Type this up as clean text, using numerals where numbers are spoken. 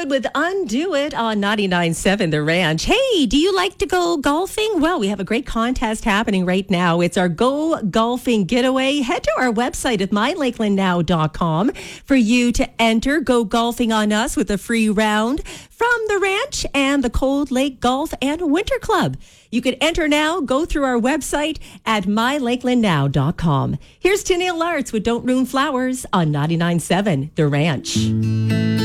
Fleetwood with Undo It on 99.7 The Ranch. Hey, do you like to go golfing? Well, we have a great contest happening right now. It's our Go Golfing Getaway. Head to our website at mylakelandnow.com for you to enter. Go golfing on us with a free round from the ranch and the Cold Lake Golf and Winter Club. You can enter now. Go through our website at mylakelandnow.com. Here's Tennille Larts with Don't Ruin Flowers on 99.7 The Ranch.